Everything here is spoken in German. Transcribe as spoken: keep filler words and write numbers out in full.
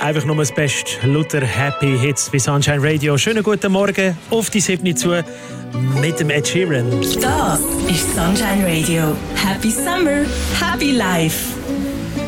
Einfach nur das Beste. Luther Happy Hits bei Sunshine Radio. Schönen guten Morgen auf die sieben zu mit dem Ed Sheeran. Das ist Sunshine Radio. Happy Summer, Happy Life.